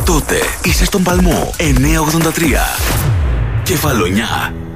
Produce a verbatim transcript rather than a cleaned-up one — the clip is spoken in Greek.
τότε είσαι στον παλμό εννιακόσια ογδόντα τρία. Κεφαλονιά.